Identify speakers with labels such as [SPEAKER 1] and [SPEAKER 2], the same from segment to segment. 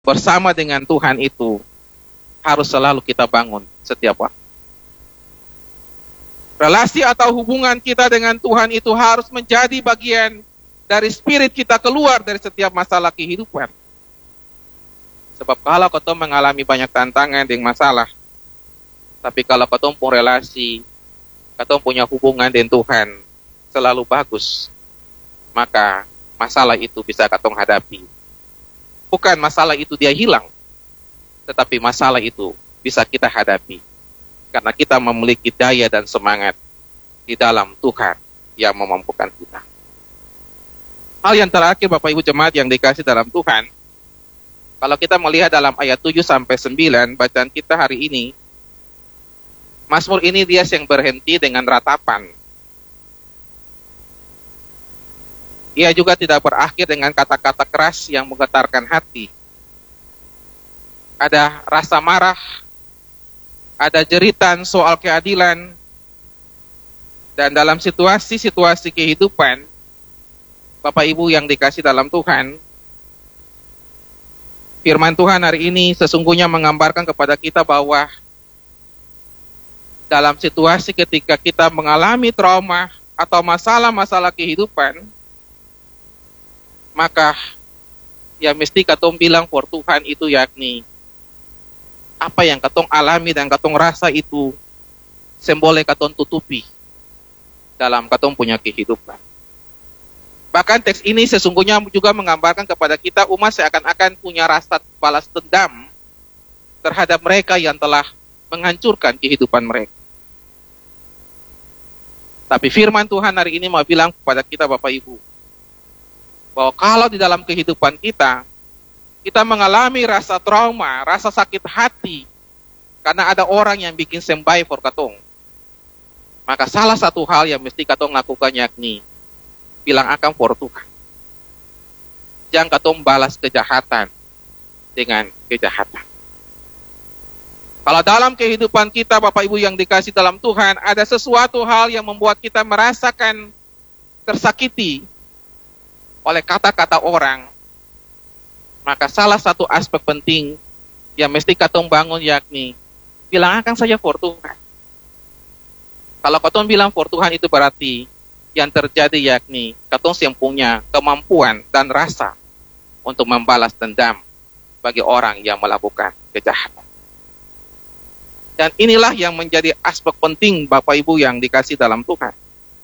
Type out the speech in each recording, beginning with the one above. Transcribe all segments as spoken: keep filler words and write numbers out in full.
[SPEAKER 1] bersama dengan Tuhan itu harus selalu kita bangun setiap waktu. Relasi atau hubungan kita dengan Tuhan itu harus menjadi bagian dari spirit kita keluar dari setiap masalah kehidupan. Sebab kalau kita mengalami banyak tantangan dan masalah, tapi kalau kita punya relasi, kita punya hubungan dengan Tuhan selalu bagus, maka masalah itu bisa kita hadapi. Bukan masalah itu dia hilang, tetapi masalah itu bisa kita hadapi. Karena kita memiliki daya dan semangat di dalam Tuhan yang memampukan kita. Hal yang terakhir Bapak Ibu Jemaat yang dikasih dalam Tuhan, kalau kita melihat dalam ayat tujuh sampai sembilan, bacaan kita hari ini, Mazmur ini dia yang berhenti dengan ratapan. Ia juga tidak berakhir dengan kata-kata keras yang menggetarkan hati. Ada rasa marah, ada jeritan soal keadilan, dan dalam situasi-situasi kehidupan, Bapak Ibu yang dikasih dalam Tuhan, firman Tuhan hari ini sesungguhnya menggambarkan kepada kita bahwa dalam situasi ketika kita mengalami trauma atau masalah-masalah kehidupan, maka yang mesti katong bilang for Tuhan itu yakni apa yang katong alami dan katong rasa itu semboleh katong tutupi dalam katong punya kehidupan. Bahkan teks ini sesungguhnya juga menggambarkan kepada kita umat seakan-akan punya rasa balas dendam terhadap mereka yang telah menghancurkan kehidupan mereka. Tapi firman Tuhan hari ini mau bilang kepada kita Bapak Ibu, bahwa kalau di dalam kehidupan kita, kita mengalami rasa trauma, rasa sakit hati, karena ada orang yang bikin sembai for katong, maka salah satu hal yang mesti katong lakukan yakni bilang akan for Tuhan. Jangan katong balas kejahatan dengan kejahatan. Kalau dalam kehidupan kita Bapak Ibu yang dikasih dalam Tuhan, ada sesuatu hal yang membuat kita merasakan tersakiti oleh kata-kata orang, maka salah satu aspek penting yang mesti katong bangun yakni bilang akan saja for Tuhan. Kalau katong bilang for Tuhan itu berarti yang terjadi yakni katong yang punya kemampuan dan rasa untuk membalas dendam bagi orang yang melakukan kejahatan. Dan inilah yang menjadi aspek penting Bapak Ibu yang dikasih dalam Tuhan.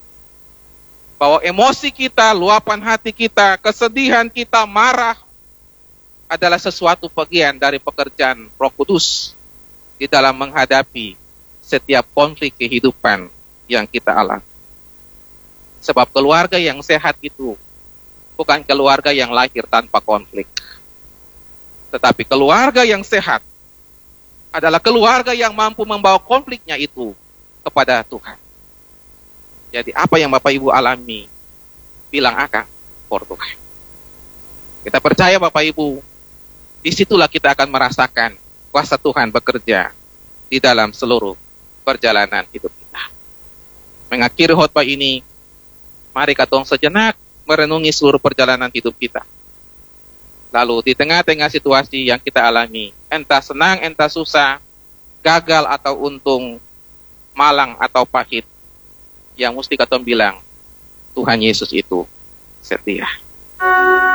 [SPEAKER 1] Bahwa emosi kita, luapan hati kita, kesedihan kita, marah adalah sesuatu bagian dari pekerjaan Roh Kudus di dalam menghadapi setiap konflik kehidupan yang kita alami. Sebab keluarga yang sehat itu bukan keluarga yang lahir tanpa konflik. Tetapi keluarga yang sehat adalah keluarga yang mampu membawa konfliknya itu kepada Tuhan. Jadi apa yang Bapak Ibu alami, bilang akan for Tuhan. Kita percaya Bapak Ibu, disitulah kita akan merasakan kuasa Tuhan bekerja di dalam seluruh perjalanan hidup kita. Mengakhiri khotbah ini, mari katong sejenak merenungi seluruh perjalanan hidup kita. Lalu di tengah-tengah situasi yang kita alami, entah senang, entah susah, gagal atau untung, malang atau pahit, yang mesti katong bilang, Tuhan Yesus itu setia.